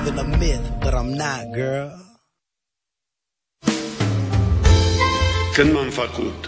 than a myth, but I'm not, girl. Când m-am făcut,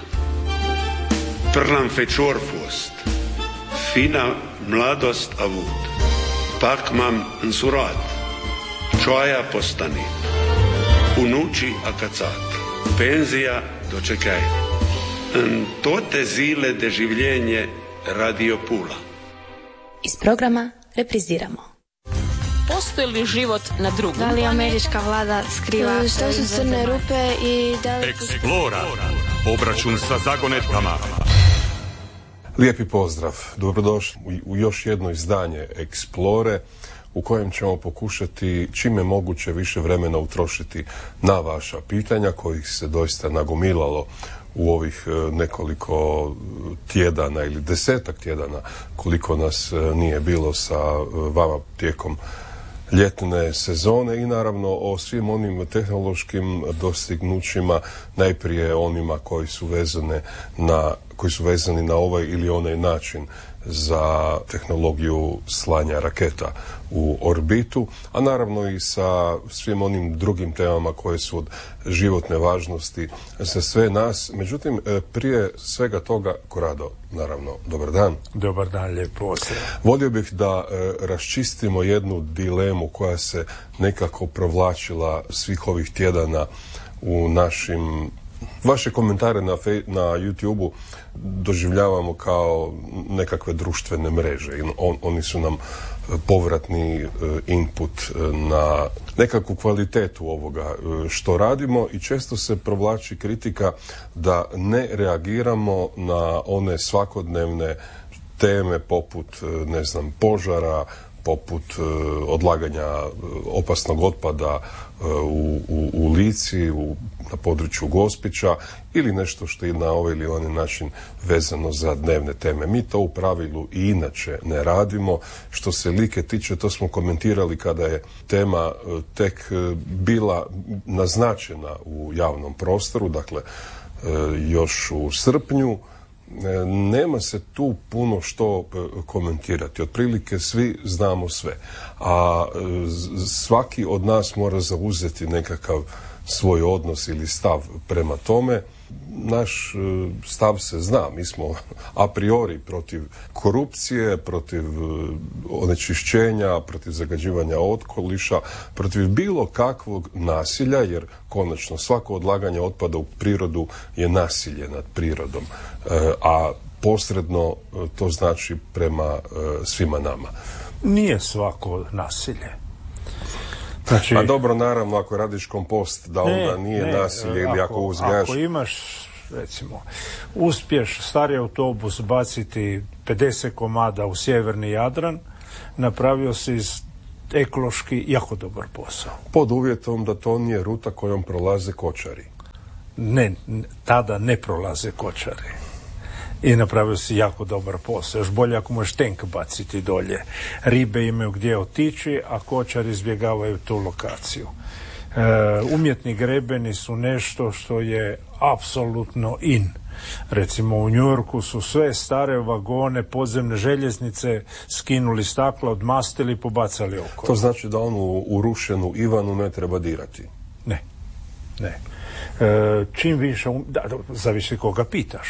prlan fecior fost, fina mladost avut, pak m-am însurat, cioaia postanit, unucii acățat, penzija dočekaj. În toate zile de življenje Radio Pula. Iz programa repriziramo. Postoji li život na drugom? Da li američka vlada skriva? Što su crne rupe i da li... Eksplora. Obračun sa zagonetkama. Lijepi pozdrav. Dobrodošli u još jedno izdanje Eksplore u kojem ćemo pokušati čim je moguće više vremena utrošiti na vaša pitanja kojih se doista nagomilalo u ovih nekoliko tjedana ili 10-ak tjedana koliko nas nije bilo sa vama tijekom ljetne sezone i naravno o svim onim tehnološkim dostignućima, najprije onima koji su vezani na ovaj ili onaj način za tehnologiju slanja raketa u orbitu, a naravno i sa svim onim drugim temama koje su od životne važnosti za sve nas. Međutim, prije svega toga, Korado, naravno, dobar dan. Dobar dan, lijep pozdrav. Volio bih da raščistimo jednu dilemu koja se nekako provlačila svih ovih tjedana u našim... Vaše komentare na YouTube-u doživljavamo kao nekakve društvene mreže. Oni su nam povratni input na nekakvu kvalitetu ovoga što radimo i često se provlači kritika da ne reagiramo na one svakodnevne teme poput, požara, poput odlaganja opasnog otpada u Lici, na području Gospića ili nešto što je na ovaj ili onaj način vezano za dnevne teme. Mi to u pravilu i inače ne radimo. Što se Like tiče, to smo komentirali kada je tema tek bila naznačena u javnom prostoru, dakle još u srpnju. Nema se tu puno što komentirati. Otprilike svi znamo sve. A svaki od nas mora zauzeti nekakav svoj odnos ili stav prema tome. Naš stav se zna. Mi smo a priori protiv korupcije, protiv onečišćenja, protiv zagađivanja okoliša, protiv bilo kakvog nasilja, jer konačno svako odlaganje otpada u prirodu je nasilje nad prirodom, a posredno to znači prema svima nama. Nije svako nasilje. Znači, a dobro, naravno, ako radiš kompost, da onda nije nasilje ili ako uzgajaš... Ako imaš, recimo, uspješ stari autobus baciti 50 komada u sjeverni Jadran, napravio si ekološki jako dobar posao. Pod uvjetom da to nije ruta kojom prolaze kočari. Ne, tada ne prolaze kočari. I napravio si jako dobar posao. Još bolje ako možeš tank baciti dolje. Ribe imaju gdje otići, a kočari izbjegavaju tu lokaciju. Umjetni grebeni su nešto što je apsolutno in. Recimo u New Yorku su sve stare vagone podzemne željeznice skinuli stakla, odmastili i pobacali oko. To znači da onu urušenu Ivanu ne treba dirati? Ne. Čim više... zavisi koga pitaš.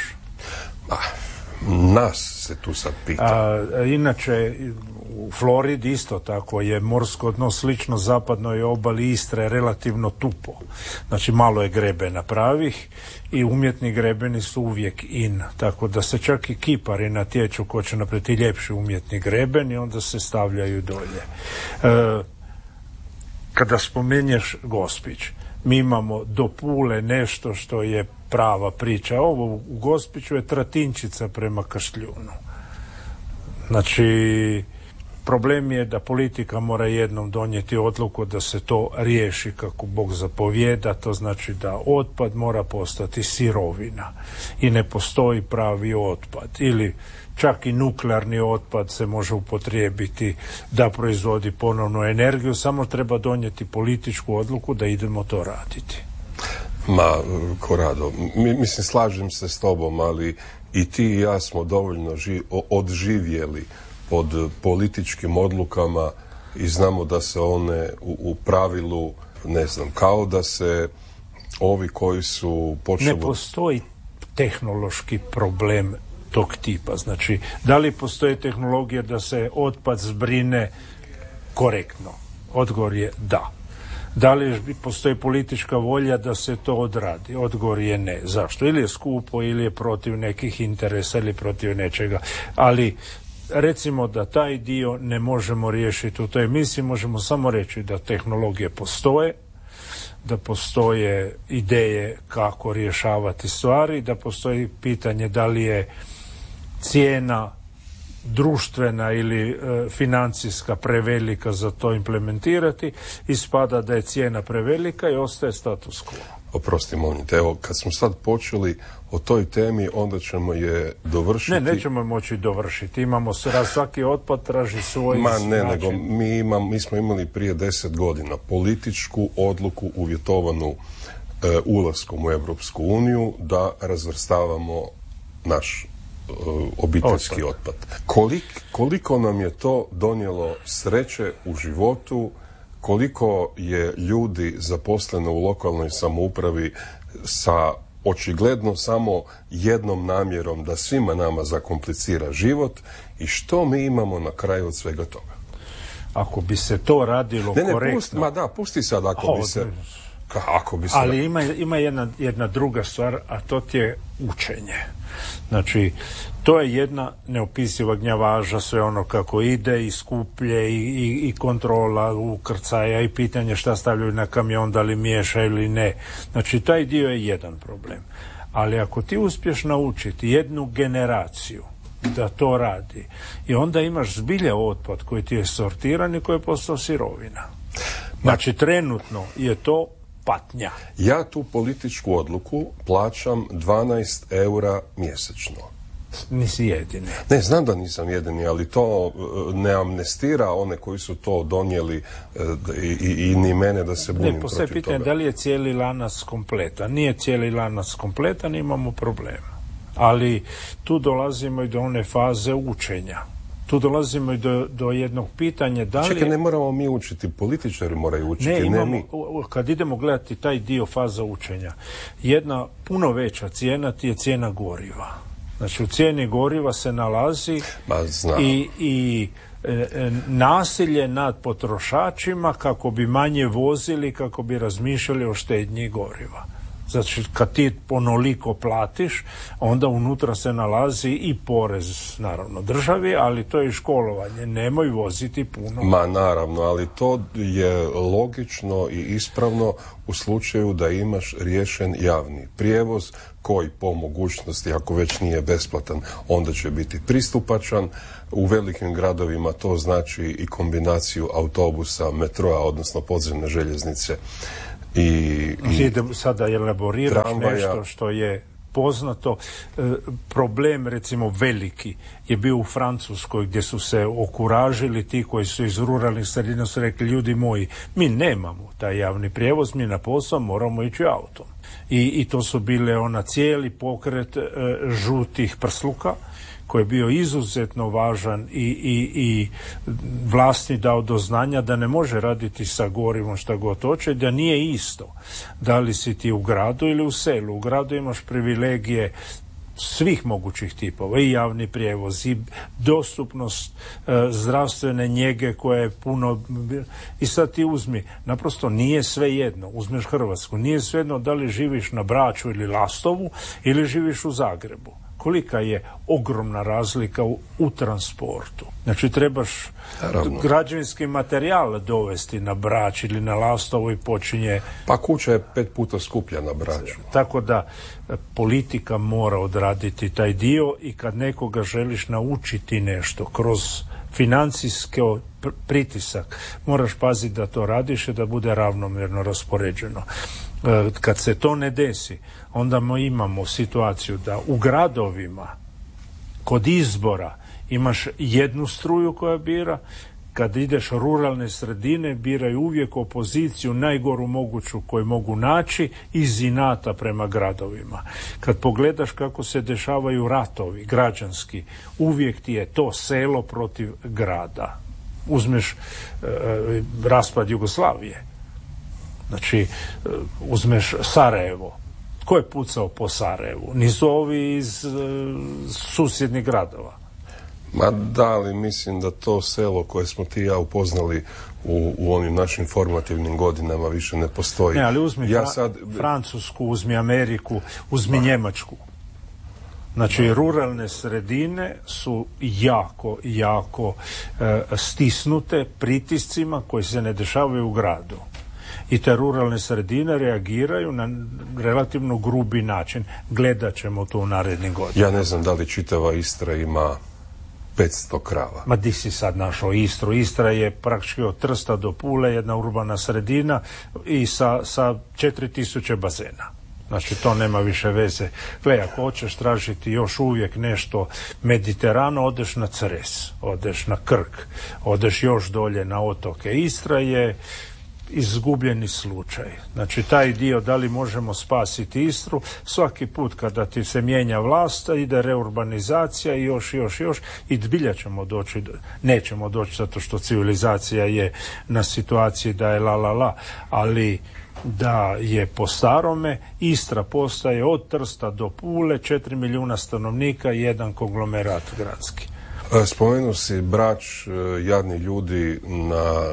Nas se tu sad pita. Inače, u Floridi isto tako je morsko dno slično zapadnoj obali Istre relativno tupo. Znači malo je grebena pravih i umjetni grebeni su uvijek in. Tako da se čak i kipari natječu ko će napraviti ljepši umjetni greben i onda se stavljaju dolje. Kada spomenješ Gospić, mi imamo do Pule nešto što je prava priča. Ovo u Gospiću je tratinčica prema Kaštljunu. Znači, problem je da politika mora jednom donijeti odluku da se to riješi kako Bog zapovijeda. To znači da otpad mora postati sirovina i ne postoji pravi otpad. Ili čak i nuklearni otpad se može upotrijebiti da proizvodi ponovnu energiju, samo treba donijeti političku odluku da idemo to raditi. Korado, mislim, slažem se s tobom, ali i ti i ja smo dovoljno odživjeli pod političkim odlukama i znamo da se one u pravilu, ne znam, kao da se ovi koji su počeli... Ne postoji tehnološki problem tog tipa. Znači, da li postoji tehnologija da se otpad zbrine korektno? Odgovor je da. Da li postoji politička volja da se to odradi? Odgovor je ne. Zašto? Ili je skupo, ili je protiv nekih interesa, ili protiv nečega. Ali recimo da taj dio ne možemo riješiti u toj emisiji, možemo samo reći da tehnologije postoje, da postoje ideje kako rješavati stvari, da postoji pitanje da li je cijena društvena ili financijska prevelika za to implementirati. Ispada da je cijena prevelika i ostaje status quo. Oprosti, molim te, evo, kad smo sad počeli o toj temi, onda ćemo je dovršiti. Ne, nećemo moći dovršiti. Imamo svaki otpad traži svoj način. Nego mi smo imali prije 10 godina političku odluku uvjetovanu ulaskom u Europsku uniju da razvrstavamo naš obiteljski otpad. Koliko nam je to donijelo sreće u životu, koliko je ljudi zaposleno u lokalnoj samoupravi sa očigledno samo jednom namjerom da svima nama zakomplicira život i što mi imamo na kraju od svega toga. Ako bi se to radilo korektno... Pusti sad ako bi se... Ali ima jedna druga stvar, a to ti je učenje. Znači, to je jedna neopisiva gnjavaža, sve ono kako ide i skuplje i kontrola ukrcaja i pitanje šta stavljaju na kamion, da li miješa ili ne. Znači, taj dio je jedan problem. Ali ako ti uspješ naučiti jednu generaciju da to radi i onda imaš zbilja otpad koji ti je sortiran i koji je postao sirovina. Znači, trenutno je to patnja. Ja tu političku odluku plaćam 12 eura mjesečno. Nisi jedini. Ne, znam da nisam jedini, ali to ne amnestira one koji su to donijeli i ni mene da se bunim protiv toga. Postoje pitanje da li je cijeli lanac kompletan. Nije cijeli lanac kompletan, imamo problema. Ali tu dolazimo i do one faze učenja. Tu dolazimo i do jednog pitanja da li... Čekaj, ne moramo mi učiti, političari moraju učiti, ne mi. Kad idemo gledati taj dio faza učenja, jedna puno veća cijena ti je cijena goriva. Znači, u cijeni goriva se nalazi i nasilje nad potrošačima kako bi manje vozili, kako bi razmišljali o štednji goriva. Znači, kad ti onoliko platiš, onda unutra se nalazi i porez, naravno, državi, ali to je i školovanje. Nemoj voziti puno. Ma, naravno, ali to je logično i ispravno u slučaju da imaš riješen javni prijevoz koji po mogućnosti, ako već nije besplatan, onda će biti pristupačan. U velikim gradovima to znači i kombinaciju autobusa, metroa, odnosno podzemne željeznice. Idem sada elaborirati nešto što je poznato. Problem, recimo, veliki je bio u Francuskoj gdje su se okuražili ti koji su iz ruralnih sredina, su rekli, ljudi moji, mi nemamo taj javni prijevoz, mi na posao moramo ići autom. I to su bile cijeli pokret žutih prsluka koji je bio izuzetno važan i vlasti dao do znanja da ne može raditi sa gorivom šta god hoće, da nije isto da li si ti u gradu ili u selu. U gradu imaš privilegije svih mogućih tipova, i javni prijevoz, i dostupnost zdravstvene njege koja je puno... I sad ti uzmi, naprosto nije sve jedno. Uzmeš Hrvatsku, nije sve jedno da li živiš na Braču ili Lastovu ili živiš u Zagrebu. Kolika je ogromna razlika u transportu. Znači, trebaš građevinski materijal dovesti na Brač ili na Lastovo i počinje... Pa kuća je 5 puta skuplja na Braču. Tako da politika mora odraditi taj dio i kad nekoga želiš naučiti nešto kroz financijski pritisak, moraš paziti da to radiš i da bude ravnomjerno raspoređeno. Kad se to ne desi, onda imamo situaciju da u gradovima kod izbora imaš jednu struju koja bira, kad ideš u ruralne sredine biraju uvijek opoziciju najgoru moguću koju mogu naći iz inata prema gradovima. Kad pogledaš kako se dešavaju ratovi građanski, uvijek ti je to selo protiv grada. uzmeš raspad Jugoslavije, znači uzmeš Sarajevo. Tko je pucao po Sarajevu? Nisu ovi iz susjednih gradova. Ma da, ali mislim da to selo koje smo ti i ja upoznali u onim našim formativnim godinama više ne postoji. Ne, ali uzmi Francusku, uzmi Ameriku, uzmi Njemačku. Znači, ruralne sredine su jako stisnute pritiscima koji se ne dešavaju u gradu. I te ruralne sredine reagiraju na relativno grubi način. Gledat ćemo to u narednim godinama. Ja ne znam da li čitava Istra ima 500 krava. Ma di si sad našao Istru? Istra je praktički od Trsta do Pule jedna urbana sredina i sa 4000 bazena. Znači, to nema više veze. Gle, ako hoćeš tražiti još uvijek nešto Mediterano, odeš na Cres, odeš na Krk, odeš još dolje na otoke. Istra je izgubljeni slučaj. Znači, taj dio, da li možemo spasiti Istru, svaki put kada ti se mijenja vlast, ide reurbanizacija i još i zbilja ćemo doći, nećemo doći zato što civilizacija je na situaciji da je ali da je po starome Istra postaje od Trsta do Pule 4 milijuna stanovnika i jedan konglomerat gradski. Spomenuo si Brač, jadni ljudi na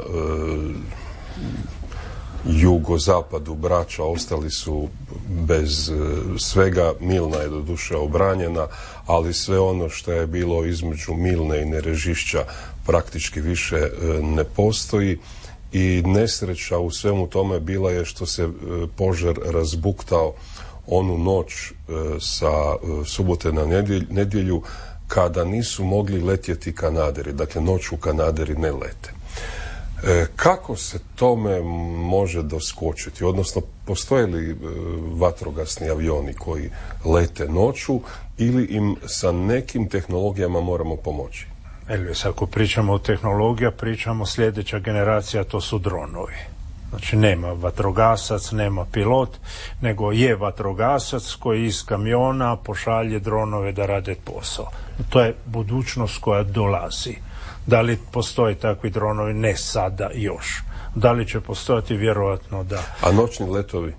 jugozapadu Brača ostali su bez svega. Milna je doduše obranjena, ali sve ono što je bilo između Milne i Nerežišća praktički više ne postoji. I nesreća u svemu tome bila je što se požar razbuktao onu noć sa subote na nedjelju kada nisu mogli letjeti kanaderi. Dakle, noću kanaderi ne lete. Kako se tome može doskočiti? Odnosno, postoje li vatrogasni avioni koji lete noću ili im sa nekim tehnologijama moramo pomoći? Elvis, ako pričamo o tehnologija, pričamo sljedeća generacija, to su dronovi. Znači, nema vatrogasac, nema pilot, nego je vatrogasac koji iz kamiona pošalje dronove da rade posao. To je budućnost koja dolazi. Da li postoje takvi dronovi? Ne sada još. Da li će postojati? Vjerojatno da. A noćni letovi?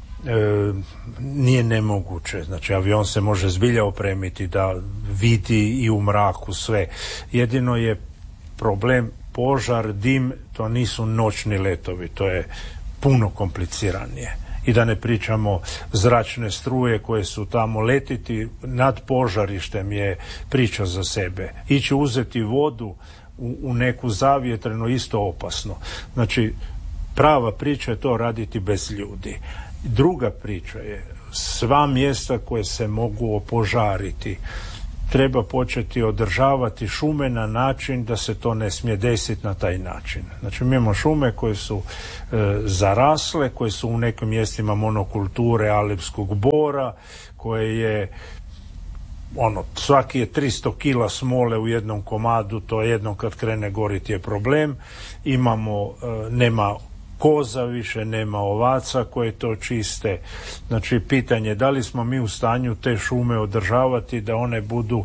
Nije nemoguće. Znači, avion se može zbilja opremiti da vidi i u mraku sve. Jedino je problem požar, dim, to nisu noćni letovi, to je puno kompliciranije. I da ne pričamo zračne struje koje su tamo, letiti nad požarištem je priča za sebe. Ići uzeti vodu u neku zavjetrenu isto opasno. Znači, prava priča je to raditi bez ljudi. Druga priča je sva mjesta koje se mogu opožariti treba početi održavati šume na način da se to ne smije desiti na taj način. Znači, mi imamo šume koje su zarasle, koje su u nekim mjestima monokulture alpskog bora, koje je svaki je 300 kila smole u jednom komadu, to jednom kad krene goriti je problem. Nema koza više, nema ovaca koje to čiste. Znači, pitanje je da li smo mi u stanju te šume održavati da one budu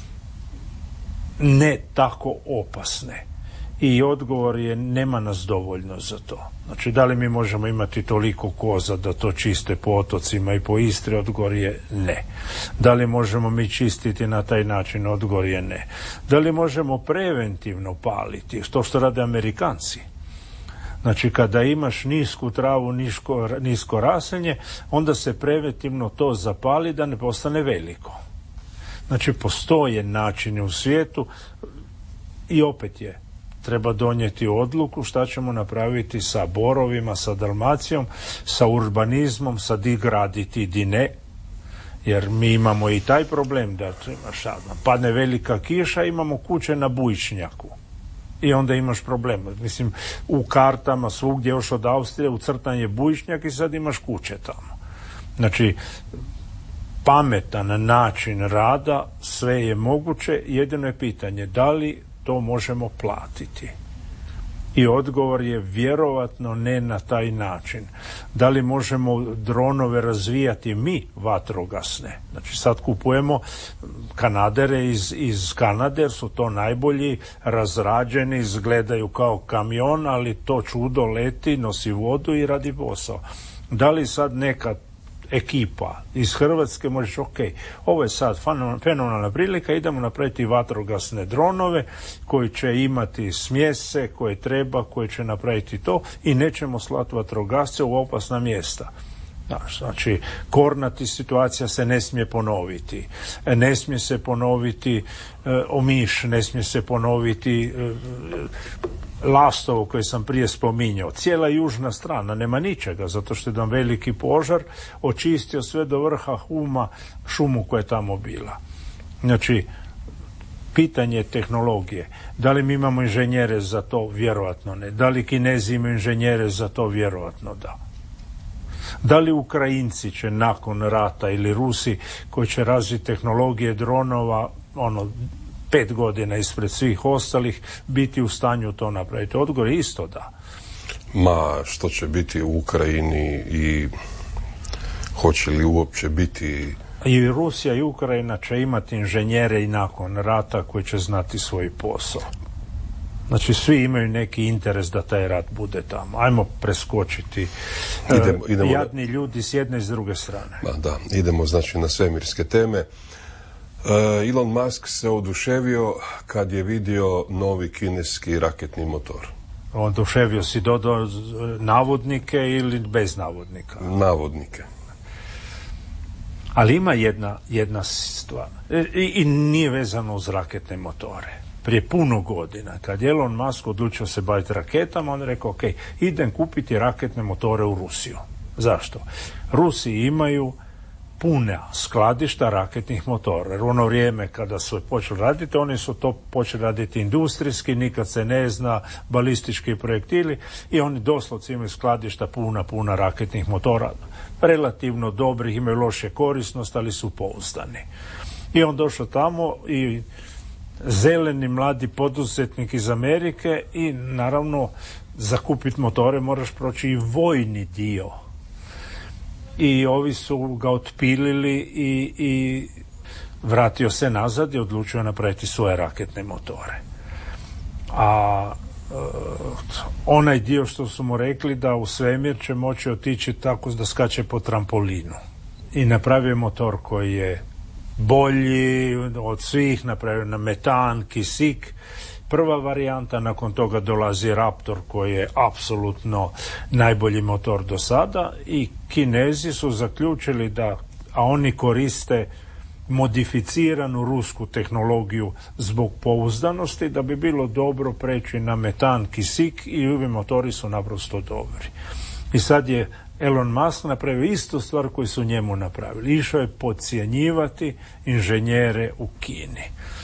ne tako opasne. I odgovor je nema nas dovoljno za to. Znači, da li mi možemo imati toliko koza da to čiste po otocima i po Istri? Odgovor je ne. Da li možemo mi čistiti na taj način? Odgovor je ne. Da li možemo preventivno paliti? To što rade Amerikanci. Znači, kada imaš nisku travu, nisko rasenje, onda se preventivno to zapali da ne postane veliko. Znači, postoje načini u svijetu i opet treba donijeti odluku šta ćemo napraviti sa borovima, sa Dalmacijom, sa urbanizmom, sa di graditi, di ne. Jer mi imamo i taj problem da padne velika kiša, imamo kuće na bujičnjaku. I onda imaš problem. Mislim, u kartama svugdje još od Austrije ucrtan je bujičnjak i sad imaš kuće tamo. Znači, pametan način rada, sve je moguće, jedino je pitanje da li to možemo platiti. I odgovor je vjerovatno ne na taj način. Da li možemo dronove razvijati mi vatrogasne? Znači sad kupujemo Kanadere iz Kanade, jer su to najbolji, razrađeni, izgledaju kao kamion, ali to čudo leti, nosi vodu i radi posao. Da li sad neka ekipa iz Hrvatske možeš, ok, ovo je sad fenomenalna prilika, idemo napraviti vatrogasne dronove koji će imati smjese koje treba, koje će napraviti to i nećemo slati vatrogasce u opasna mjesta. Znači, Kornati situacija se ne smije ponoviti. Ne smije se ponoviti Omiš, ne smije se ponoviti Lastovo koje sam prije spominjao. Cijela južna strana nema ničega, zato što je jedan veliki požar očistio sve do vrha Huma šumu koja je tamo bila. Znači, pitanje tehnologije. Da li mi imamo inženjere za to? Vjerojatno ne. Da li Kinezi imaju inženjere za to? Vjerojatno da. Da li Ukrajinci će nakon rata ili Rusi koji će razviti tehnologije dronova 5 godina ispred svih ostalih biti u stanju to napraviti? Odgovor je isto da. Ma što će biti u Ukrajini i hoće li uopće biti... I Rusija i Ukrajina će imati inženjere i nakon rata koji će znati svoj posao. Znači svi imaju neki interes da taj rat bude tamo. Ajmo preskočiti idemo jadni ljudi s jedne i s druge strane. Da, idemo znači na svemirske teme. Elon Musk se oduševio kad je vidio novi kineski raketni motor. Oduševio si dodao navodnike ili bez navodnika? Navodnike. Ali ima jedna stvar i nije vezano uz raketne motore. Prije puno godina, kad je Elon Musk odlučio se baviti raketama, on je rekao, ok, idem kupiti raketne motore u Rusiju. Zašto? Rusi imaju puna skladišta raketnih motora. Jer u ono vrijeme kada su počeli raditi, oni su to počeli raditi industrijski, nikad se ne zna, balistički projektili i oni doslovce imaju skladišta puna raketnih motora. Relativno dobrih, imaju loše korisnost, ali su pouzdani. I on došao tamo i zeleni mladi poduzetnik iz Amerike i naravno za kupiti motore moraš proći i vojni dio. I ovi su ga otpilili i vratio se nazad i odlučio napraviti svoje raketne motore. A onaj dio što su mu rekli da u svemir će moći otići tako da skače po trampolinu. I napravio motor koji je bolji od svih, napravio na metan, kisik. Prva varijanta, nakon toga dolazi Raptor koji je apsolutno najbolji motor do sada i Kinezi su zaključili da, a oni koriste modificiranu rusku tehnologiju zbog pouzdanosti, da bi bilo dobro preći na metan, kisik i ovi motori su naprosto dobri. I sad je Elon Musk napravio istu stvar koju su njemu napravili. Išao je podcjenjivati inženjere u Kini.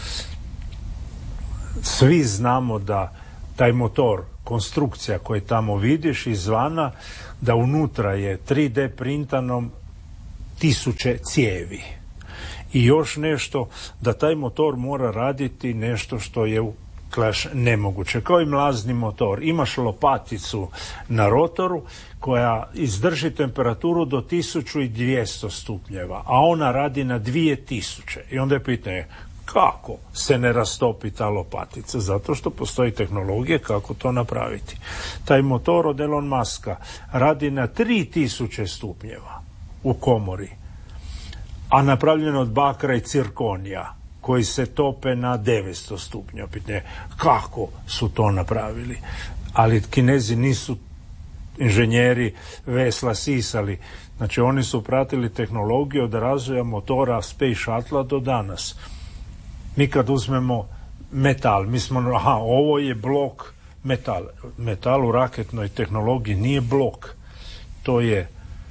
Svi znamo da taj motor, konstrukcija koju tamo vidiš izvana, da unutra je 3D printanom 1000 cijevi. I još nešto, da taj motor mora raditi nešto što je u nemoguće. Kao i mlazni motor. Imaš lopaticu na rotoru koja izdrži temperaturu do 1200 stupnjeva, a ona radi na 2000. I onda je pitanje, kako se ne rastopi ta lopatica? Zato što postoji tehnologija kako to napraviti. Taj motor od Elon Muska radi na 3000 stupnjeva u komori, a napravljen od bakra i cirkonija koji se tope na 900 stupnjeva. Pitanje, kako su to napravili? Ali Kinezi nisu inženjeri vesla sisali. Znači oni su pratili tehnologiju od razvoja motora Space Shuttle do danas. Mi kad uzmemo metal, mi smo, ovo je blok metal. Metal u raketnoj tehnologiji nije blok. To je,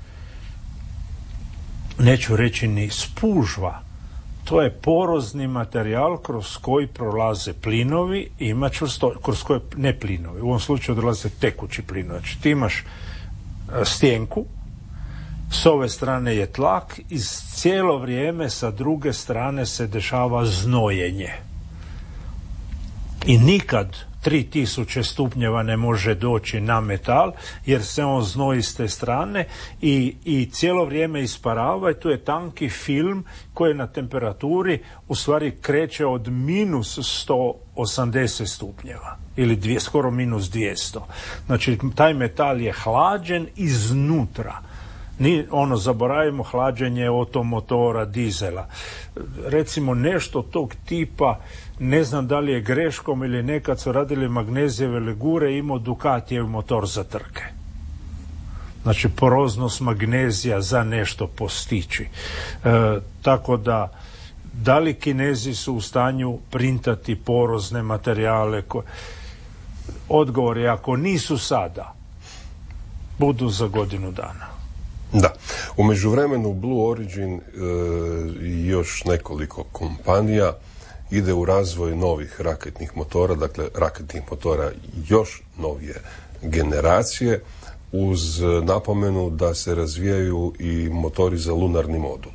neću reći ni spužva, to je porozni materijal kroz koji prolaze plinovi i ima kroz koje ne plinovi. U ovom slučaju dolaze tekući plinovi. Znači ti imaš stjenku, s ove strane je tlak i cijelo vrijeme sa druge strane se dešava znojenje. I nikad 3000 stupnjeva ne može doći na metal jer se on znoji s te strane i cijelo vrijeme isparava i tu je tanki film koji na temperaturi u stvari kreće od minus 180 stupnjeva ili skoro minus 200. Znači taj metal je hlađen iznutra. Zaboravimo hlađenje automotora, dizela. Recimo nešto tog tipa, ne znam da li je greškom ili nekad su radili magnezijeve legure, imao Ducatijev motor za trke. Znači poroznost magnezija za nešto postići. Tako da li Kinezi su u stanju printati porozne materijale? Odgovor je ako nisu sada, budu za godinu dana. Da. U međuvremenu Blue Origin i još nekoliko kompanija ide u razvoj novih raketnih motora, dakle raketnih motora još novije generacije, uz napomenu da se razvijaju i motori za lunarni modul.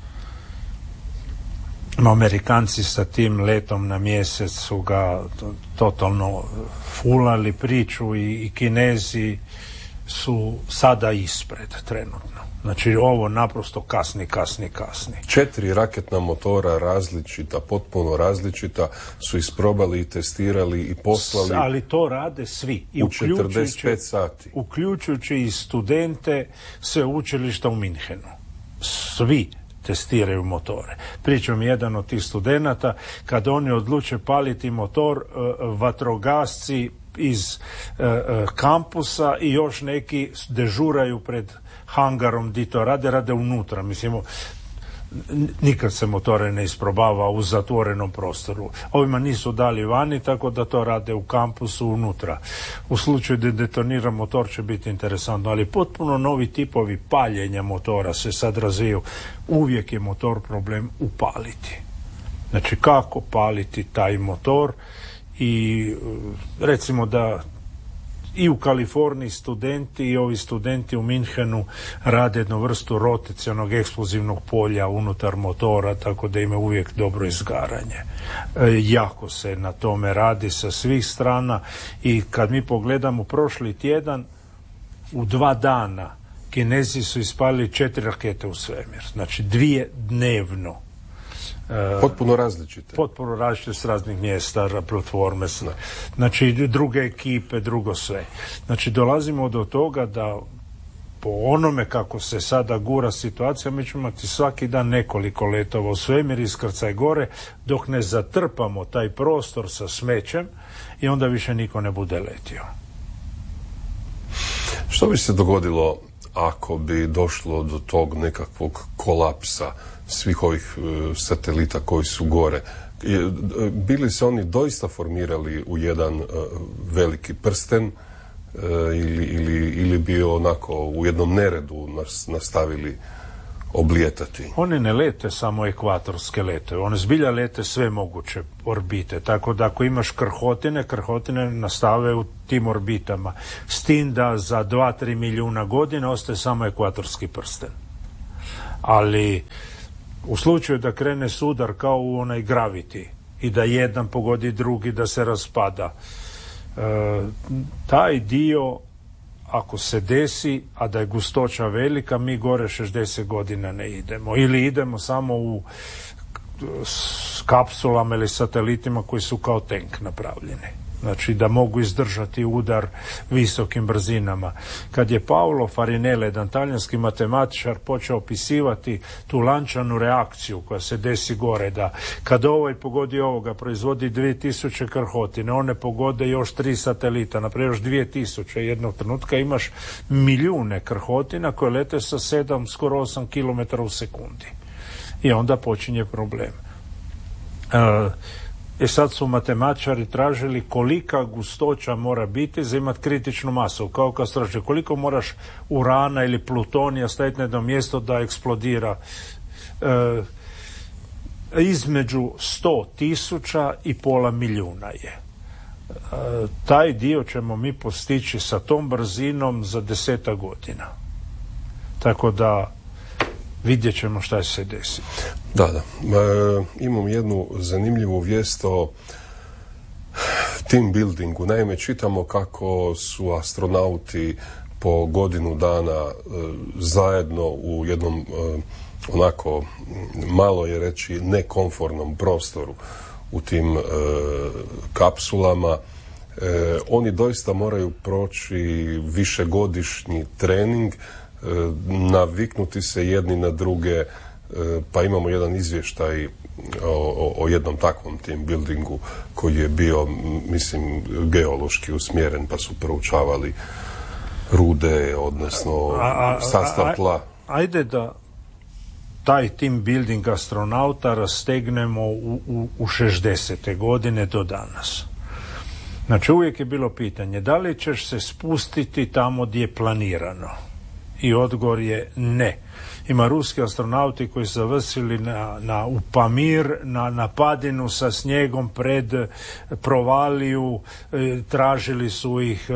Amerikanci sa tim letom na mjesec su ga totalno fulali priču i Kinezi su sada ispred trenutno. Znači ovo naprosto kasni. 4 raketna motora različita, potpuno različita, su isprobali i testirali i poslali. Ali to rade svi. U 45 sati. Uključujući i studente sveučilišta u Minhenu. Svi testiraju motore. Pričam jedan od tih studenata, kad oni odluče paliti motor, vatrogasci iz kampusa i još neki dežuraju pred hangarom di to rade unutra. Mislim, nikad se motore ne isprobava u zatvorenom prostoru. Ovima nisu dali vani, tako da to rade u kampusu unutra. U slučaju da detonira motor će biti interesantno, ali potpuno novi tipovi paljenja motora se sad razviju. Uvijek je motor problem upaliti. Znači kako paliti taj motor i recimo da i u Kaliforniji studenti i ovi studenti u Minhenu rade jednu vrstu rotacionog eksplozivnog polja unutar motora, tako da ima uvijek dobro izgaranje. Jako se na tome radi sa svih strana i kad mi pogledamo prošli tjedan, u 2 dana Kinezi su ispalili 4 rakete u svemir, znači 2 dnevno. Potpuno različite s raznih mjesta, platforme, znači druge ekipe, drugo sve. Znači dolazimo do toga da po onome kako se sada gura situacija, mi ćemo imati svaki dan nekoliko letova u svemir, iskrcaj gore, dok ne zatrpamo taj prostor sa smećem i onda više niko ne bude letio. Što bi se dogodilo ako bi došlo do tog nekakvog kolapsa svih ovih satelita koji su gore? Bili se oni doista formirali u jedan veliki prsten ili bi onako u jednom neredu nastavili oblijetati? Oni ne lete samo ekvatorske letove, one zbilja lete sve moguće orbite, tako da ako imaš krhotine nastave u tim orbitama, s tim da za 2-3 milijuna godina ostaje samo ekvatorski prsten. Ali u slučaju da krene sudar kao u onaj Gravity i da jedan pogodi drugi, da se raspada, taj dio ako se desi, a da je gustoća velika, mi gore 60 godina ne idemo. Ili idemo samo s kapsulama ili satelitima koji su kao tank napravljeni. Znači da mogu izdržati udar visokim brzinama. Kad je Paolo Farinelli, jedan talijanski matematičar, počeo opisivati tu lančanu reakciju koja se desi gore, da kad ovaj pogodi ovoga, proizvodi 2000 krhotine, one pogode još 3 satelita, naprijed još 2000, jednog trenutka imaš milijune krhotina koje lete sa 7, skoro 8 km u sekundi. I onda počinje problem. Sad su matematičari tražili kolika gustoća mora biti za imati kritičnu masu. Kao kad traže koliko moraš urana ili plutonija staviti na jedno mjesto da eksplodira. Između 100.000 i pola milijuna je. Taj dio ćemo mi postići sa tom brzinom za 10 godina. Tako da vidjet ćemo šta se desi. Da. Imam jednu zanimljivu vijest o team buildingu. Naime, čitamo kako su astronauti po godinu dana zajedno u jednom onako, malo je reći, nekomfornom prostoru u tim kapsulama. Oni doista moraju proći višegodišnji trening, naviknuti se jedni na druge, pa imamo jedan izvještaj o jednom takvom team buildingu koji je bio, mislim, geološki usmjeren, pa su proučavali rude, odnosno sastav tla. Ajde da taj team building astronauta rastegnemo u 60. godine do danas. Znači, uvijek je bilo pitanje da li ćeš se spustiti tamo gdje je planirano. I odgovor je ne. Ima ruski astronauti koji su završili u Pamir, na padinu sa snijegom pred provaliju, tražili su ih,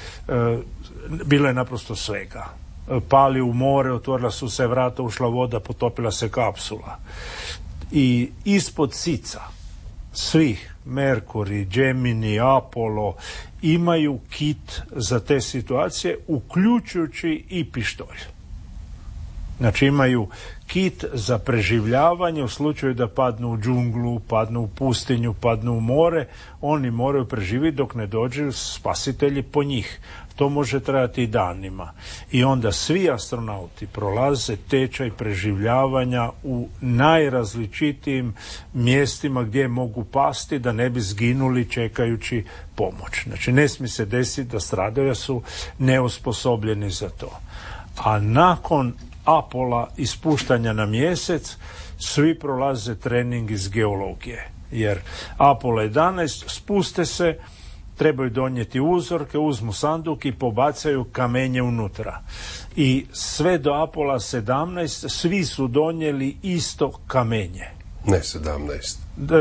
bilo je naprosto svega. Pali u more, otvorila su se vrata, ušla voda, potopila se kapsula. I ispod sica svih, Mercury, Gemini, Apollo, imaju kit za te situacije, uključujući i pištolj. Znači imaju kit za preživljavanje u slučaju da padnu u džunglu, padnu u pustinju, padnu u more, oni moraju preživjeti dok ne dođu spasitelji po njih. To može trajati i danima. I onda svi astronauti prolaze tečaj preživljavanja u najrazličitijim mjestima gdje mogu pasti da ne bi zginuli čekajući pomoć. Znači ne smije se desiti da stradaju, jer su neosposobljeni za to. A nakon Apola i spuštanja na mjesec, svi prolaze trening iz geologije. Jer Apollo 11 spuste se, trebaju donijeti uzorke, uzmu sanduk i pobacaju kamenje unutra. I sve do Apola 17 svi su donijeli isto kamenje. Ne 17.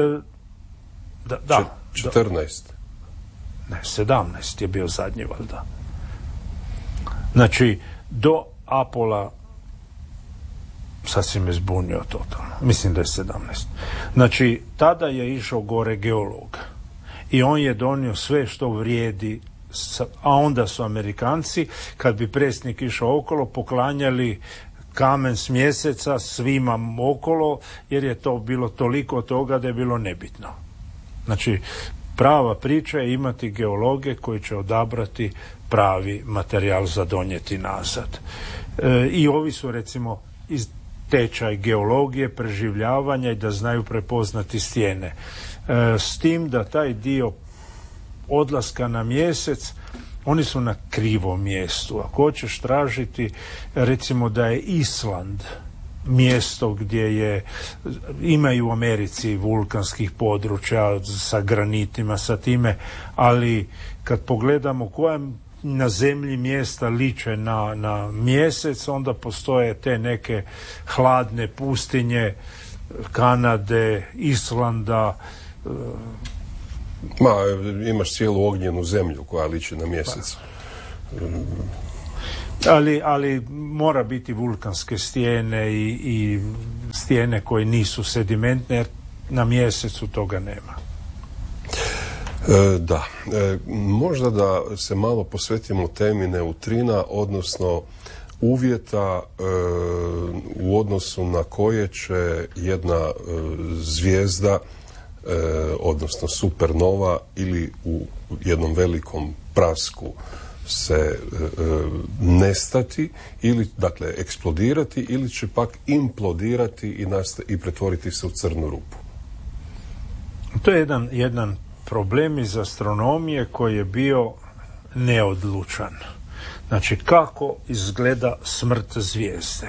Da. 14. Ne, 17 je bio zadnji, valjda. Znači, do Apola, sad si me zbunio totalno, mislim da je 17. Znači, tada je išao gore geolog i on je donio sve što vrijedi, a onda su Amerikanci, kad bi predsjednik išao okolo, poklanjali kamen s mjeseca svima okolo, jer je to bilo toliko toga da je bilo nebitno. Znači, prava priča je imati geologe koji će odabrati pravi materijal za donijeti nazad. I ovi su, recimo, iz tečaj geologije, preživljavanja i da znaju prepoznati stijene. S tim da taj dio odlaska na mjesec, oni su na krivom mjestu. Ako hoćeš tražiti, recimo da je Island mjesto gdje imaju u Americi vulkanskih područja sa granitima, sa time, ali kad pogledamo koja na zemlji mjesta liče na mjesec, onda postoje te neke hladne pustinje Kanade, Islanda. Imaš cijelu ognjenu zemlju koja liči na mjesec. Ali mora biti vulkanske stijene i stijene koje nisu sedimentne, jer na mjesecu toga nema. Da. Možda da se malo posvetimo temi neutrina, odnosno uvjeta u odnosu na koje će jedna zvijezda, odnosno supernova, ili u jednom velikom prasku se nestati, ili dakle eksplodirati, ili će pak implodirati i pretvoriti se u crnu rupu. To je jedan problem iz astronomije koji je bio neodlučan. Znači, kako izgleda smrt zvijezde?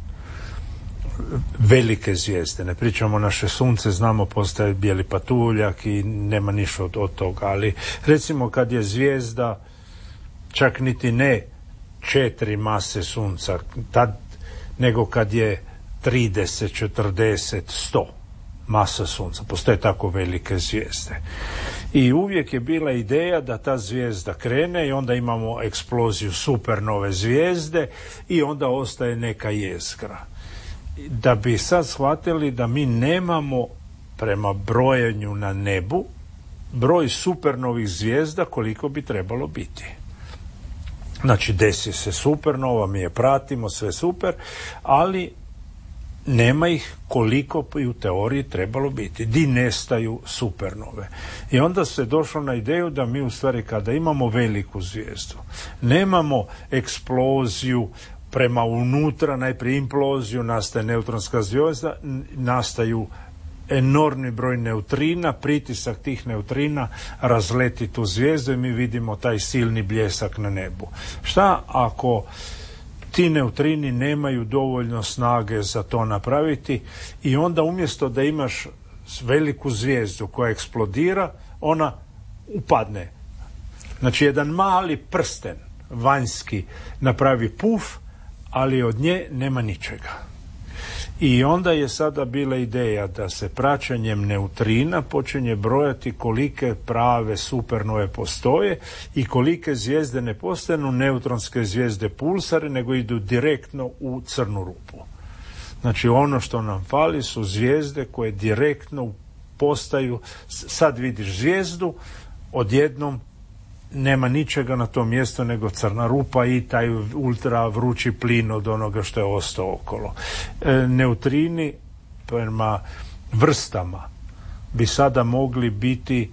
Velike zvijezde, ne pričamo naše sunce, znamo postaje bijeli patuljak i nema ništa od toga, ali recimo kad je zvijezda čak niti ne 4 mase sunca, nego kad je 30, 40, 100 masa sunca, postoje tako velike zvijezde. I uvijek je bila ideja da ta zvijezda krene i onda imamo eksploziju supernove zvijezde i onda ostaje neka jezgra. Da bi sad shvatili da mi nemamo prema brojenju na nebu broj supernovih zvijezda koliko bi trebalo biti. Znači, desi se supernova, mi je pratimo, sve super, ali nema ih koliko bi u teoriji trebalo biti. Di nestaju supernove. I onda se došlo na ideju da mi u stvari kada imamo veliku zvijezdu, nemamo eksploziju prema unutra, najprije imploziju, nastaje neutronska zvijezda, nastaju enormni broj neutrina, pritisak tih neutrina razleti tu zvijezdu i mi vidimo taj silni bljesak na nebu. Šta ako ti neutrini nemaju dovoljno snage za to napraviti i onda umjesto da imaš veliku zvijezdu koja eksplodira, ona upadne. Znači jedan mali prsten vanjski napravi puf, ali od nje nema ničega. I onda je sada bila ideja da se praćenjem neutrina počinje brojati kolike prave supernove postoje i kolike zvijezde ne postanu neutronske zvijezde pulsare, nego idu direktno u crnu rupu. Znači ono što nam fali su zvijezde koje direktno postaju, sad vidiš zvijezdu, odjednom nema ničega na tom mjestu nego crna rupa i taj ultra vrući plin od onoga što je ostao okolo. Neutrini prema vrstama bi sada mogli biti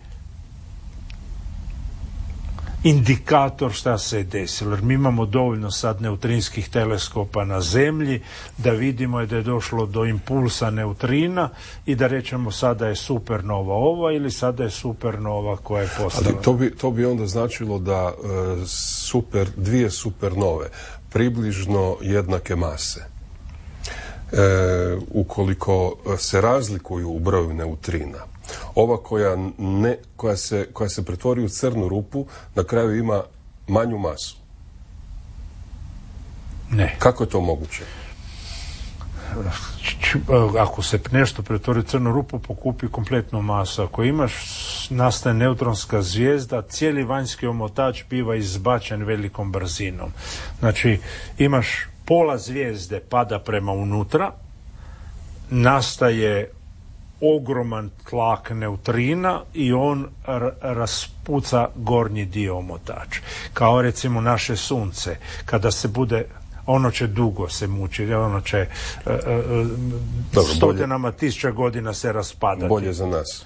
indikator šta se je desilo. Jer mi imamo dovoljno sad neutrinskih teleskopa na Zemlji da vidimo da je došlo do impulsa neutrina i da rečemo sada je supernova ova ili sada je supernova koja je postala. Ali to bi onda značilo da dvije supernove približno jednake mase, ukoliko se razlikuju u broju neutrina, ova koja se pretvori u crnu rupu na kraju ima manju masu. Ne. Kako je to moguće? Ako se nešto pretvori u crnu rupu, pokupi kompletnu masu. Ako nastaje neutronska zvijezda, cijeli vanjski omotač biva izbačen velikom brzinom. Znači, imaš pola zvijezde pada prema unutra, nastaje ogroman tlak neutrina i on raspuca gornji dio omotač. Kao recimo naše sunce, kada se bude, ono će dugo se mučiti, ono će stotinama tisuća godina se raspadati. Bolje za nas.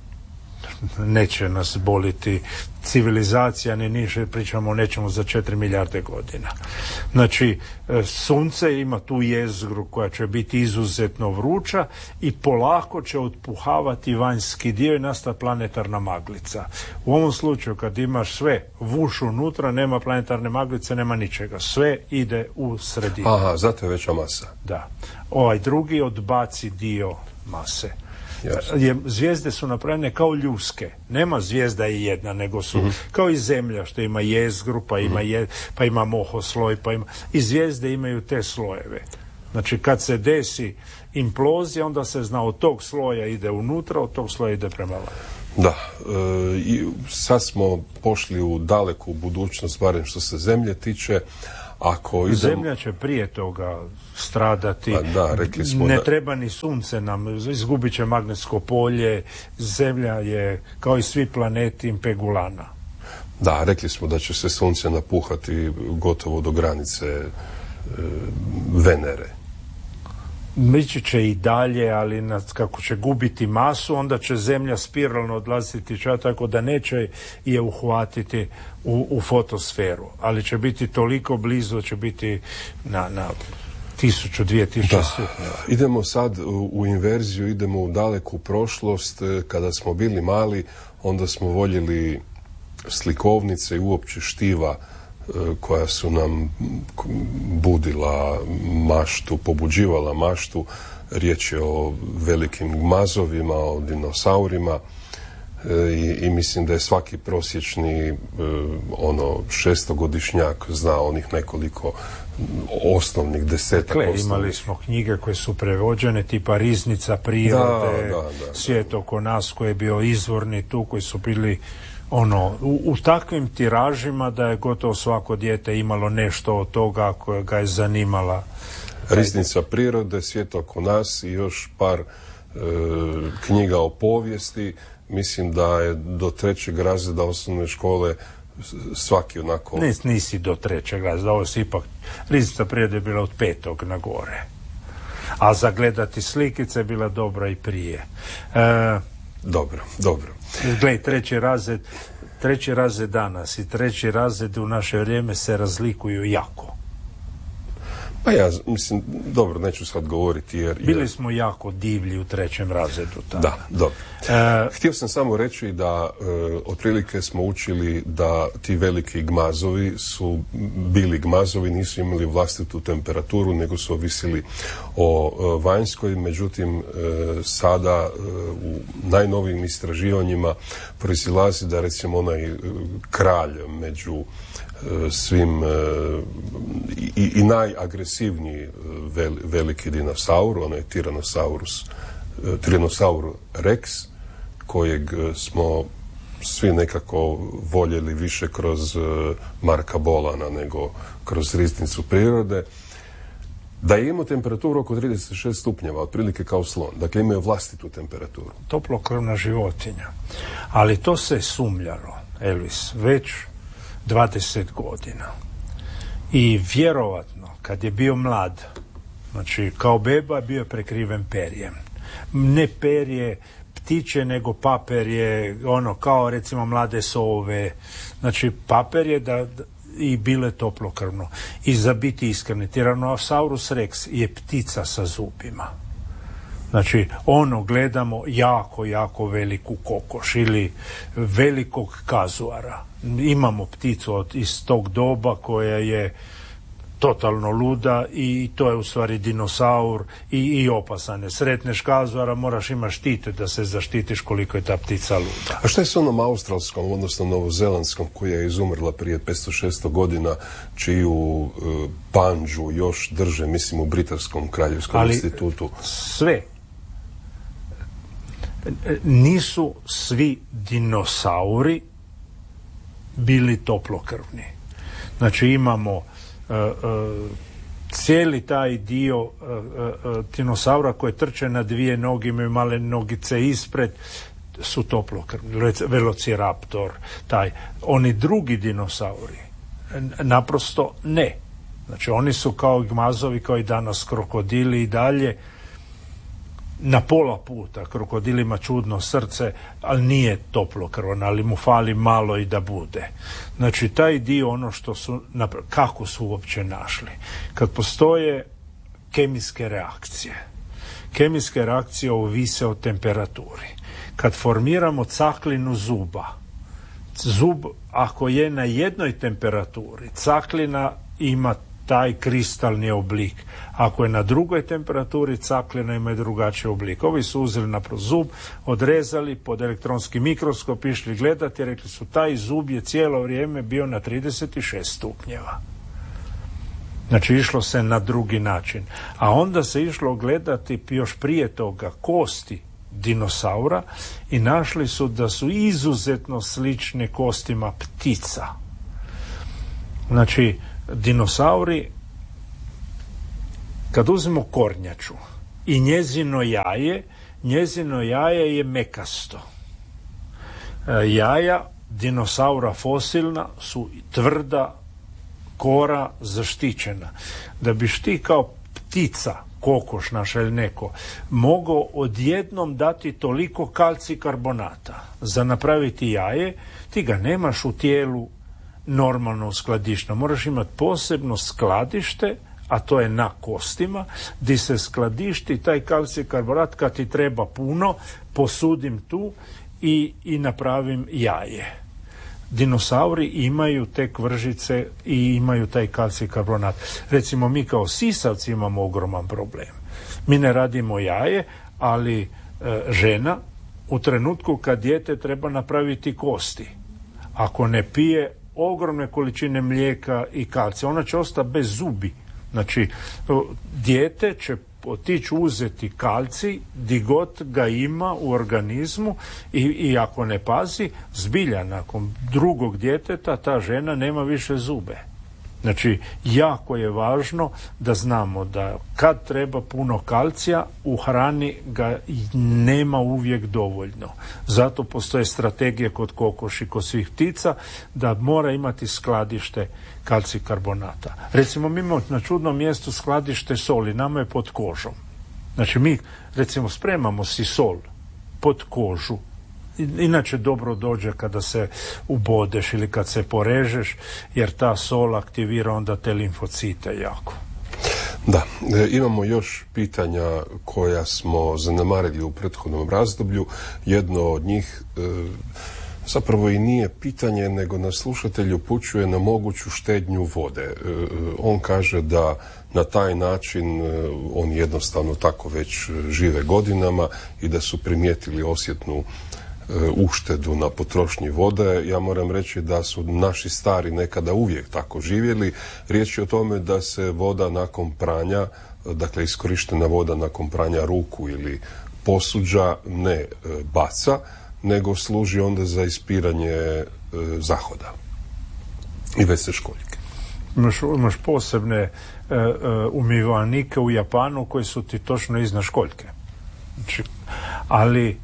Neće nas boliti civilizacija, ni niže, pričamo o nečemu za 4 milijarde godina. Znači, sunce ima tu jezgru koja će biti izuzetno vruća i polako će otpuhavati vanjski dio i nastati planetarna maglica. U ovom slučaju kad imaš sve vuš unutra, nema planetarne maglice, nema ničega. Sve ide u sredinu. Aha, zato je veća masa. Da. Ovaj drugi odbaci dio mase. Zvijezde su napravljene kao ljuske. Nema zvijezda i jedna, nego su kao i Zemlja što ima jezgru, pa ima mohosloj, i zvijezde imaju te slojeve. Znači kad se desi implozija, onda se zna od tog sloja ide unutra, od tog sloja ide prema van. Da, i sad smo pošli u daleku budućnost, barem što se Zemlje tiče. Zemlja će prije toga stradati. Da, rekli smo ne treba ni sunce nam, izgubit će magnetsko polje. Zemlja je, kao i svi planeti, impegulana. Da, rekli smo da će se sunce napuhati gotovo do granice Venere. Ići će i dalje, ali kako će gubiti masu, onda će Zemlja spiralno odlaziti tako da neće je uhvatiti u fotosferu, ali će biti toliko blizu, će biti na 1000-2000 stupnjeva. Idemo sad u inverziju, idemo u daleku prošlost. Kada smo bili mali, onda smo voljeli slikovnice i uopće štiva koja su nam budila maštu, pobuđivala maštu. Riječ je o velikim gmazovima, o dinosaurima i mislim da je svaki prosječni šestogodišnjak zna onih nekoliko osnovnih desetak osnovnih. Imali smo knjige koje su prevođene tipa Riznica prirode, Svijet oko nas koji je bio izvorni tu, koji su bili u takvim tiražima da je gotovo svako dijete imalo nešto od toga koje ga je zanimala. Riznica prirode, Svijet oko nas i još par knjiga o povijesti. mislim da je do 3. razreda osnovne škole svaki onako... Nisi do 3. razreda, ovo si ipak, riznica prirode je bila od 5. na gore. A zagledati slikice je bila dobra i prije. Dobro. Glej, 3. razred danas i 3. razred u naše vrijeme se razlikuju jako. Pa ja mislim, dobro, neću sad govoriti jer... Bili smo jako divlji u 3. razredu. Tako. Da, dobro. Htio sam samo reći da otprilike smo učili da ti veliki gmazovi su bili gmazovi, nisu imali vlastitu temperaturu, nego su ovisili o vanjskoj. Međutim, sada u najnovijim istraživanjima proizilazi da recimo onaj kralj među svim i najagresivniji veliki dinosaur, onaj Tyrannosaurus rex, kojeg smo svi nekako voljeli više kroz Marka Bolana nego kroz riznicu prirode, da je imao temperaturu oko 36 stupnjeva, otprilike kao slon. Dakle, imaju vlastitu temperaturu. Toplokrvna životinja. Ali to se sumnjalo, Elvis, već 20 godina. I vjerovatno, kad je bio mlad, znači kao beba, bio je prekriven perjem. Ne perje ptiče, nego paper je ono kao recimo mlade sove. Znači paper je i bile toplokrvno. I za biti iskreni, Tyrannosaurus rex je ptica sa zubima. Znači, gledamo jako veliku kokoš ili velikog kazuara. Imamo pticu iz tog doba koja je totalno luda i to je u stvari dinosaur i opasan je. Sretneš kazuara, moraš imati štite da se zaštitiš koliko je ta ptica luda. A što je s onom australskom, odnosno novozelandskom, koja je izumrla prije 500-600 godina, čiju pandžu još drže, mislim, u Britanskom kraljevskom institutu? Sve. Nisu svi dinosauri bili toplokrvni. Znači imamo cijeli taj dio dinosaura koji trče na 2 noge, imaju male nogice ispred, su toplokrvni. Velociraptor, oni drugi dinosauri naprosto ne. Znači oni su kao gmazovi, kao i danas krokodili i dalje, na pola puta. Krokodil ima čudno srce, ali nije toplokrvan, ali mu fali malo i da bude. Znači, taj dio, ono što su, kako su uopće našli. Kad postoje kemijske reakcije ovise o temperaturi. Kad formiramo caklinu zuba, zub, ako je na jednoj temperaturi, caklina ima taj kristalni oblik. Ako je na drugoj temperaturi, caklina ima i drugačiji oblik. Ovi su uzeli naprosto zub, odrezali, pod elektronski mikroskop išli gledati i rekli su taj zub je cijelo vrijeme bio na 36 stupnjeva. Znači išlo se na drugi način. A onda se išlo gledati još prije toga kosti dinosaura i našli su da su izuzetno slične kostima ptica. Znači, dinosauri, kad uzmemo kornjaču i njezino jaje je mekasto. Jaja dinosaura fosilna su tvrda, kora zaštićena. Da biš ti kao ptica, kokoš naša ili neko, mogao odjednom dati toliko kalcij karbonata za napraviti jaje, ti ga nemaš u tijelu normalno skladišno. Moraš imati posebno skladište, a to je na kostima, gdje se skladišti taj kalcij karbonat kad ti treba puno, posudim tu i napravim jaje. Dinosauri imaju te kvržice i imaju taj kalcij karbonat. Recimo, mi kao sisavci imamo ogroman problem. Mi ne radimo jaje, ali žena u trenutku kad dijete treba napraviti kosti, ako ne pije ogromne količine mlijeka i kalcija, ona će ostati bez zubi. Znači, dijete će otići uzeti kalcij di god ga ima u organizmu i ako ne pazi, zbilja nakon drugog djeteta ta žena nema više zube. Znači, jako je važno da znamo da kad treba puno kalcija, u hrani ga nema uvijek dovoljno. Zato postoje strategije kod kokoši, kod svih ptica, da mora imati skladište kalcij karbonata. Recimo, mi imamo na čudnom mjestu skladište soli, nama je pod kožom. Znači, mi, recimo, spremamo si sol pod kožu. Inače dobro dođe kada se ubodeš ili kad se porežeš, jer ta sol aktivira onda te limfocite jako. Da, imamo još pitanja koja smo zanemarili u prethodnom razdoblju. Jedno od njih zapravo i nije pitanje, nego nas slušatelj upućuje na moguću štednju vode. On kaže da na taj način on jednostavno tako već žive godinama i da su primijetili osjetnu uštedu na potrošnji vode. Ja moram reći da su naši stari nekada uvijek tako živjeli. Riječ je o tome da se voda nakon pranja, dakle iskorištena voda nakon pranja ruku ili posuđa ne baca, nego služi onda za ispiranje zahoda i WC školjke. Imaš posebne umivanike u Japanu koji su ti točno iznad školjke. Znači, ali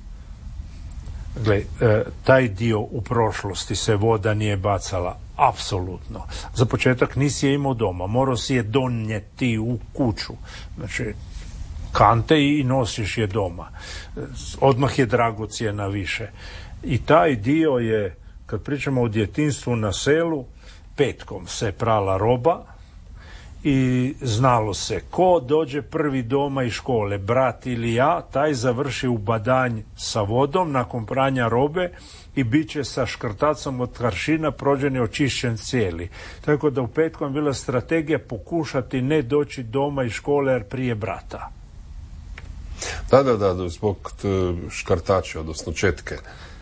gle, taj dio u prošlosti se voda nije bacala apsolutno. Za početak nisi je imao doma, morao si je donijeti u kuću. Znači, kante i nosiš je doma. Odmah je dragocjena više. I taj dio je, kad pričamo o djetinjstvu na selu, petkom se prala roba i znalo se ko dođe prvi doma iz škole, brat ili ja, taj završi u badanj sa vodom nakon pranja robe i bit će sa škrtacom od aršina prođen i očišćen cijeli. Tako da u petkom je bila strategija pokušati ne doći doma iz škole jer prije brata. Da, zbog škartača, odnosno četke.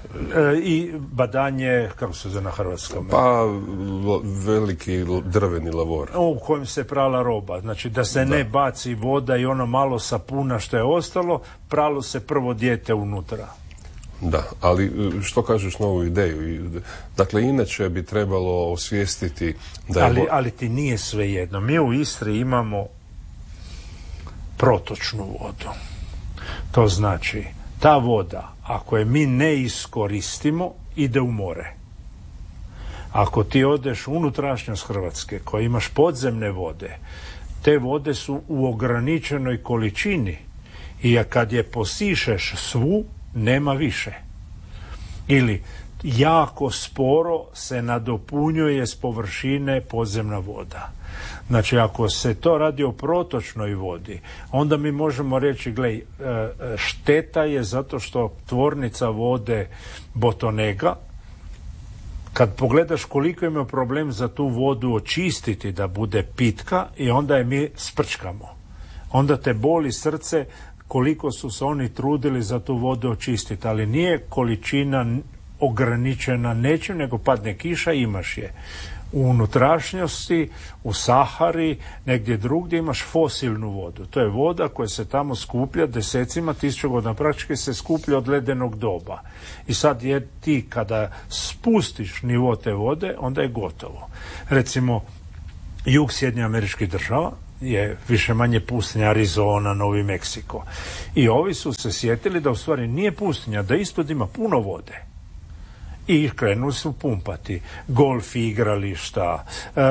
I badanje, kako se zove na hrvatskom? Pa veliki drveni lavor. U kojem se prala roba. Znači da se ne baci voda i ono malo sapuna što je ostalo, pralo se prvo dijete unutra. Da, ali što kažeš na ovu ideju? Dakle, inače bi trebalo osvijestiti da je... Ali ti nije svejedno. Mi u Istri imamo protočnu vodu. To znači, ta voda, ako je mi ne iskoristimo, ide u more. Ako ti odeš u unutrašnjost Hrvatske, koja imaš podzemne vode, te vode su u ograničenoj količini i kad je posišeš svu, nema više. Ili jako sporo se nadopunjuje s površine podzemna voda. Znači, ako se to radi o protočnoj vodi, onda mi možemo reći, glej, šteta je zato što tvornica vode Botonega, kad pogledaš koliko ima problem za tu vodu očistiti da bude pitka i onda je mi sprčkamo. Onda te boli srce koliko su se oni trudili za tu vodu očistiti, ali nije količina ograničena nečim, nego padne kiša, imaš je. U unutrašnjosti, u Sahari, negdje drugdje imaš fosilnu vodu. To je voda koja se tamo skuplja desecima, 1000 godina, praktički se skuplja od ledenog doba. I sad je ti kada spustiš nivo te vode, onda je gotovo. Recimo, jug Sjedinjenih Američkih Država je više manje pustinja, Arizona, Novi Meksiko. I ovi su se sjetili da u stvari nije pustinja, da ispod ima puno vode. I krenuli su pumpati golf igrališta,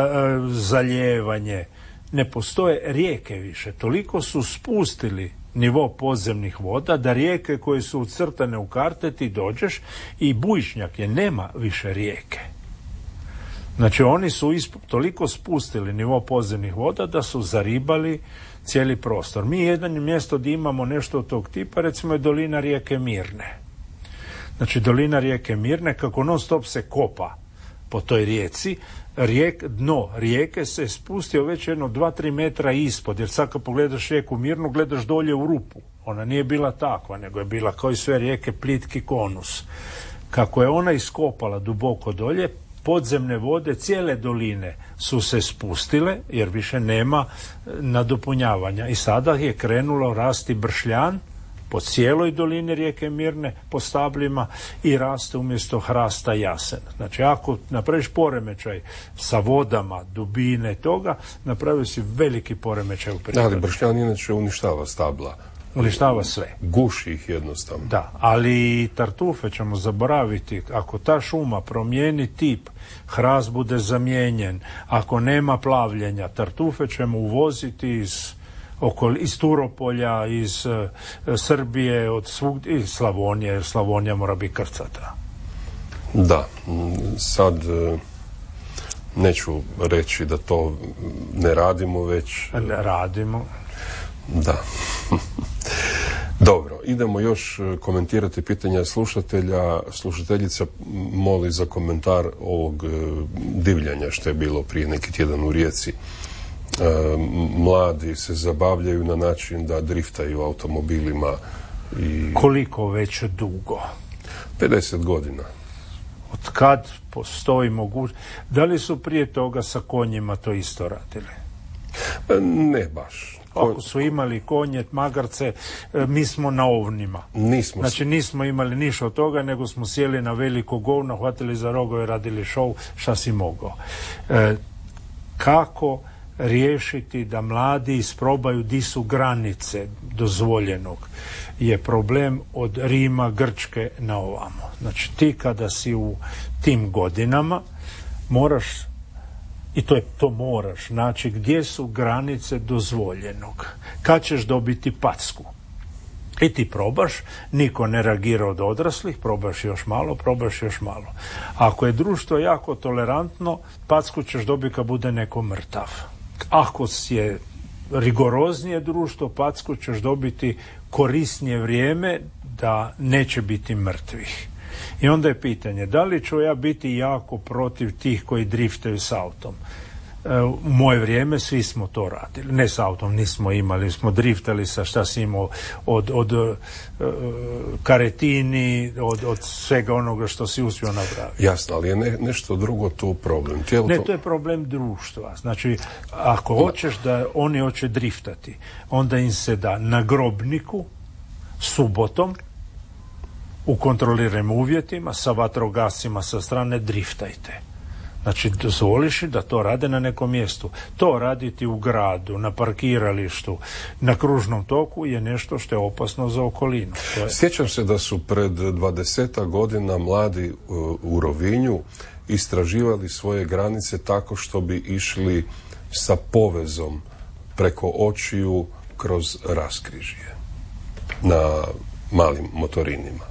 zaljevanje. Ne postoje rijeke više. Toliko su spustili nivo podzemnih voda da rijeke koje su ucrtane u karte ti dođeš i bujičnjak je, nema više rijeke. Znači oni su toliko spustili nivo podzemnih voda da su zaribali cijeli prostor. Mi jedan mjesto gdje imamo nešto od tog tipa, recimo je dolina rijeke Mirne. Znači, dolina rijeke Mirne, kako non stop se kopa po toj rijeci, dno rijeke se spustio već jedno 2-3 metra ispod, jer sad kad pogledaš rijeku Mirnu, gledaš dolje u rupu. Ona nije bila takva, nego je bila kao i sve rijeke plitki konus. Kako je ona iskopala duboko dolje, podzemne vode cijele doline su se spustile, jer više nema nadopunjavanja. I sada je krenulo rasti bršljan po cijeloj dolini rijeke Mirne, po stablima i raste umjesto hrasta jasen. Znači, ako napraviš poremećaj sa vodama, dubine toga, napravio si veliki poremećaj u prirodi. Ali bršnjan inače uništava stabla. Uništava sve. Guši ih jednostavno. Da, ali tartufe ćemo zaboraviti. Ako ta šuma promijeni tip, hrast bude zamijenjen, ako nema plavljenja, tartufe ćemo uvoziti iz Turopolja, iz Srbije, iz Slavonije, jer Slavonija mora biti krcata. Da, sad neću reći da to ne radimo već. Radimo. Da. Dobro, idemo još komentirati pitanja slušatelja. Slušateljica moli za komentar ovog divljanja što je bilo prije neki tjedan u Rijeci. Mladi se zabavljaju na način da driftaju automobilima. Koliko već dugo? 50 godina. Od kad postoji mogućnost? Da li su prije toga sa konjima to isto radili? Ne baš. Ako su imali konje, magarce, mi smo na ovnima. Nismo imali ništa od toga, nego smo sjeli na veliko govno, hvatili za rogove, radili šou, šta si mogao. Kako riješiti da mladi isprobaju di su granice dozvoljenog je problem od Rima, Grčke na ovamo. Znači, ti kada si u tim godinama moraš, i to moraš, znači gdje su granice dozvoljenog, kad ćeš dobiti packu. I ti probaš, niko ne reagira od odraslih, probaš još malo. Ako je društvo jako tolerantno, packu ćeš dobiti kad bude neko mrtav. Ako je rigoroznije društvo, packu ćeš dobiti korisnije vrijeme da neće biti mrtvih. I onda je pitanje, da li ću ja biti jako protiv tih koji driftaju s autom? U moje vrijeme svi smo to radili. Ne s autom, nismo imali, smo driftali sa šta si imao od karetini, od svega onoga što si uspio napraviti. Jasno, ali je nešto drugo tu problem. To je problem društva. Znači, ako hoćeš da oni hoće driftati, onda im se da na Grobniku subotom u kontroliranim uvjetima sa vatrogascima sa strane driftajte. Znači, dozvoliš da to rade na nekom mjestu. To raditi u gradu, na parkiralištu, na kružnom toku je nešto što je opasno za okolinu. Sjećam se da su pred 20 godina mladi u Rovinju istraživali svoje granice tako što bi išli sa povezom preko očiju kroz raskrižje na malim motorinima.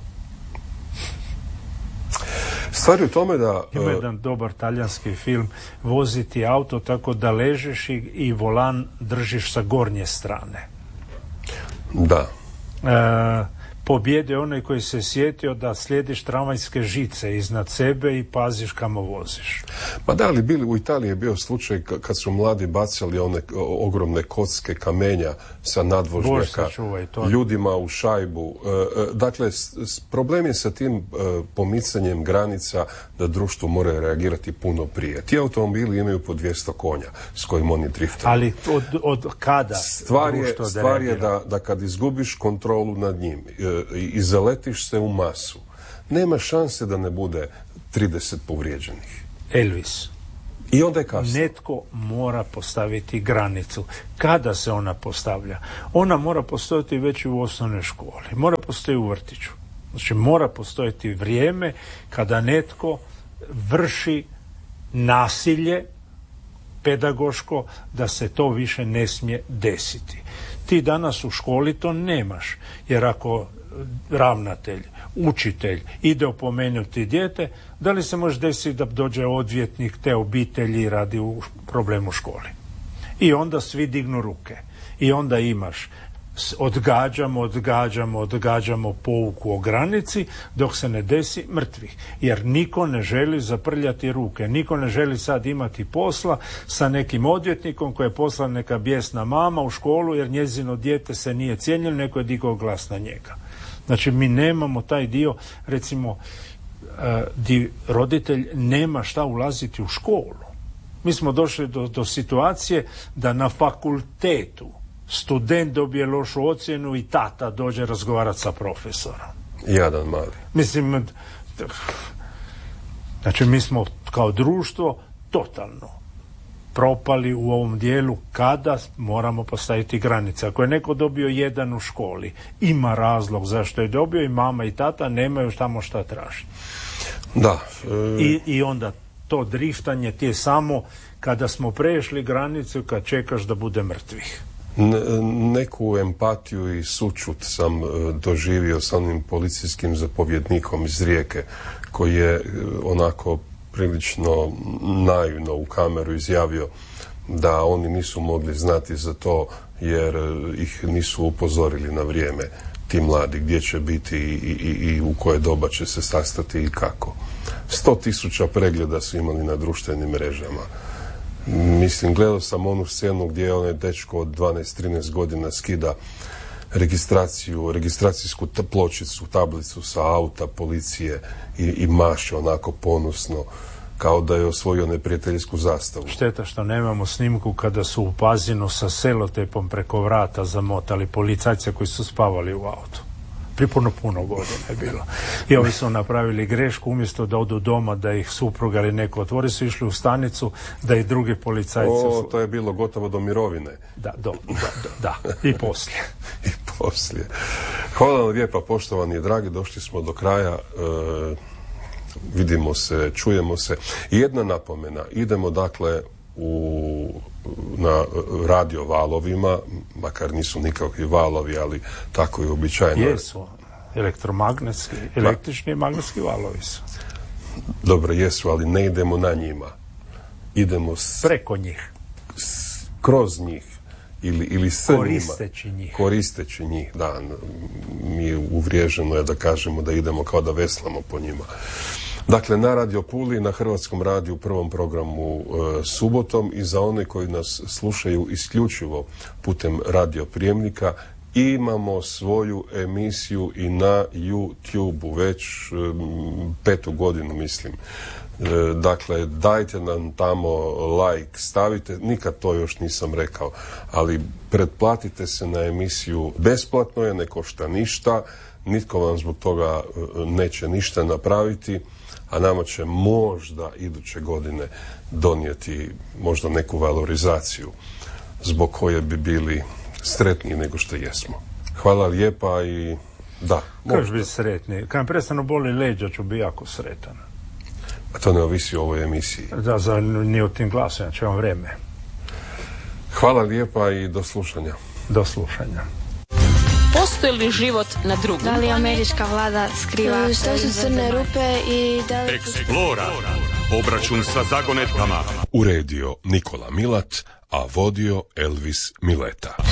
Stvar je u tome da... Ima jedan dobar talijanski film, voziti auto tako da ležiš i volan držiš sa gornje strane. Da. Pobjede onaj koji se sjetio da slijediš tramvajske žice iznad sebe i paziš kamo voziš. Pa da, ali u Italiji je bio slučaj kad su mladi bacali one ogromne kocke kamenja sa nadvožnjaka ljudima u šajbu. Dakle, problem je sa tim pomicanjem granica da društvo mora reagirati puno prije. Ti automobili imaju po 200 konja s kojim oni driftaju. Ali od kada? Stvar je da kad izgubiš kontrolu nad njim i zaletiš se u masu, nema šanse da ne bude 30 povrijeđenih. Elvis, i onda je kasno. Netko mora postaviti granicu. Kada se ona postavlja? Ona mora postojati već u osnovnoj školi, mora postojati u vrtiću. Znači, mora postojati vrijeme kada netko vrši nasilje pedagoško, da se to više ne smije desiti. Ti danas u školi to nemaš, jer ako ravnatelj, učitelj ide opomenuti dijete, da li se može desiti da dođe odvjetnik te obitelji i radi u problemu u školi? I onda svi dignu ruke. I onda imaš odgađamo pouku o granici dok se ne desi mrtvih. Jer niko ne želi zaprljati ruke. Niko ne želi sad imati posla sa nekim odvjetnikom koji je poslan neka bijesna mama u školu jer njezino dijete se nije cijenilo, neko je digao glas na njega. Znači, mi nemamo taj dio, recimo, di roditelj nema šta ulaziti u školu. Mi smo došli do situacije da na fakultetu student dobije lošu ocjenu i tata dođe razgovarati sa profesorom. Jadan mali. Mislim, znači mi smo kao društvo totalno propali u ovom dijelu kada moramo postaviti granice. Ako je neko dobio 1 u školi, ima razlog zašto je dobio i mama i tata nemaju tamo šta traži. Da. I onda to driftanje ti je samo kada smo prešli granicu, kad čekaš da bude mrtvih. Neku empatiju i sućut sam doživio sa onim policijskim zapovjednikom iz Rijeke koji je onako prilično naivno u kameru izjavio da oni nisu mogli znati za to jer ih nisu upozorili na vrijeme ti mladi gdje će biti i u koje doba će se sastati i kako. 100.000 pregleda su imali na društvenim mrežama. Mislim, gledao sam onu scenu gdje onaj dečko od 12-13 godina skida registracijsku pločicu, tablicu sa auta policije i maše onako ponosno kao da je osvojio neprijateljsku zastavu. Šteta što nemamo snimku kada su u Pazinu sa selotepom preko vrata zamotali policajce koji su spavali u autu. Prije puno godina je bilo. I ovi su napravili grešku, umjesto da odu doma, da ih supruga ili neko otvori, su išli u stanicu da i drugi policajci... To je bilo gotovo do mirovine. Da. I poslije. I poslije. Hvala vam lijepa, poštovani dragi, došli smo do kraja. Vidimo se, čujemo se. I jedna napomena, idemo dakle na radio valovima, makar nisu nikakvi valovi, ali tako je uobičajeno. Jesu, električni i magnetski valovi su. Dobro, jesu, ali ne idemo na njima. Idemo preko njih. Kroz njih. Ili s njima. Koristeći njih, da. Mi uvriježeno je da kažemo da idemo kao da veslamo po njima. Dakle, na Radio Puli, na Hrvatskom radiju u prvom programu subotom i za one koji nas slušaju isključivo putem radio prijemnika, imamo svoju emisiju i na YouTube-u, već 5. godinu mislim. Dakle, dajte nam tamo like, stavite, nikad to još nisam rekao, ali pretplatite se na emisiju, besplatno je, ne košta ništa, nitko vam zbog toga neće ništa napraviti, a nama će možda iduće godine donijeti možda neku valorizaciju zbog koje bi bili sretniji nego što jesmo. Hvala lijepa i da. Kaš biti sretni? Kad mi prestanu boli leđa ću biti jako sretan. A to ne ovisi o ovoj emisiji. Da, ni o tim glasanjem, će vam vreme. Hvala lijepa i do slušanja. Do slušanja. Postoji li život na drugom? Da li američka vlada skriva? Što su crne rupe i da li... Eksplora. Obračun sa zagonetkama. Uredio Nikola Milat, a vodio Elvis Mileta.